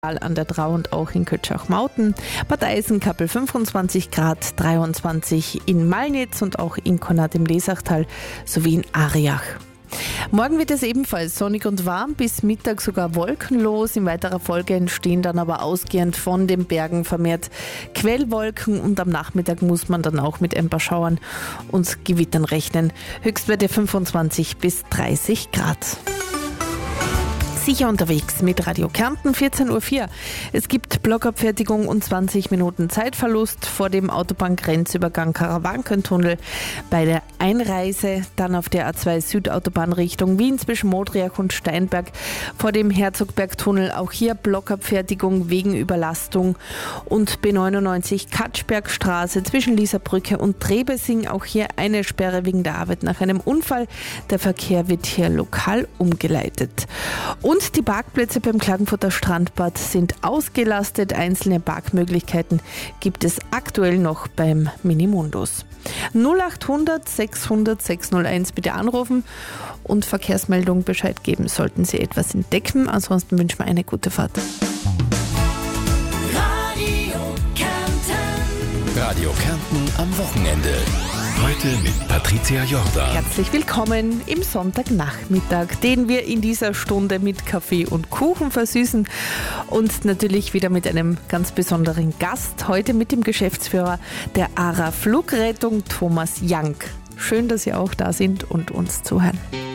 an der Drau und auch in Kötschach-Mauten, Bad Eisenkappel 25 Grad, 23 in Malnitz und auch in Konrad im Lesachtal sowie in Ariach. Morgen wird es ebenfalls sonnig und warm, bis Mittag sogar wolkenlos. In weiterer Folge entstehen dann aber ausgehend von den Bergen vermehrt Quellwolken und am Nachmittag muss man dann auch mit ein paar Schauern und Gewittern rechnen. Höchstwerte 25 bis 30 Grad. Sicher unterwegs mit Radio Kärnten, 14.04 Uhr. Es gibt Blockabfertigung und 20 Minuten Zeitverlust vor dem Autobahngrenzübergang Karawankentunnel bei der Einreise. Dann auf der A2 Südautobahn Richtung Wien zwischen Modriach und Steinberg vor dem Herzogbergtunnel. Auch hier Blockabfertigung wegen Überlastung. Und B99 Katschbergstraße zwischen Lieserbrücke und Trebesing. Auch hier eine Sperre wegen der Arbeit nach einem Unfall. Der Verkehr wird hier lokal umgeleitet. Und die Parkplätze beim Klagenfurter Strandbad sind ausgelastet. Einzelne Parkmöglichkeiten gibt es aktuell noch beim Minimundus. 0800 600 601 bitte anrufen und Verkehrsmeldung Bescheid geben, sollten Sie etwas entdecken. Ansonsten wünschen wir eine gute Fahrt. Radio Kärnten am Wochenende. Heute mit Patricia Jordan. Herzlich willkommen im Sonntagnachmittag, den wir in dieser Stunde mit Kaffee und Kuchen versüßen und natürlich wieder mit einem ganz besonderen Gast. Heute mit dem Geschäftsführer der ARA Flugrettung, Thomas Jank. Schön, dass Sie auch da sind und uns zuhören.